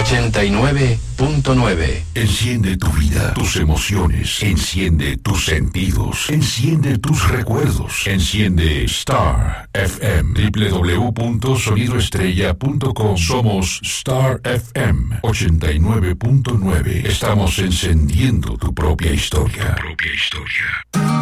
89.9. Enciende tu vida, tus emociones, enciende tus sentidos, enciende tus recuerdos, enciende Star FM, www.sonidoestrella.com. Somos Star FM 89.9. Estamos encendiendo tu propia historia.